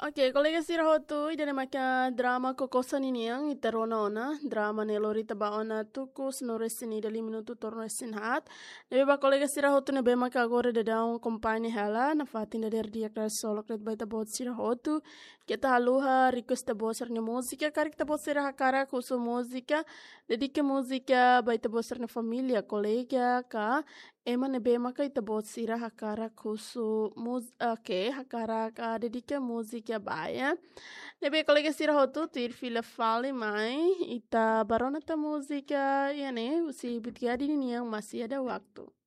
Oke, kolega sirahotu idane maka drama kokosan ini yang iterona ona drama nelori tabaona tukus noresini dali minutu tornesin hat. Nebe ba kolega sirahotu nebe maka agora de daun kompani hala na fatin da der dia kras solo kret baita bot sirahotu. Kita haluha request bosar ne musika karik ta bosera hakara kusu musika dedike musika baita bosar ne familia kolega ka Ema nebe maka ita bot sira hakara kusu hakara ka dedike musika baya. Nebe kolega sira hotu tir fila fale mai ita barona ta musika ya ne usi bitgadi ni yang masih ada waktu.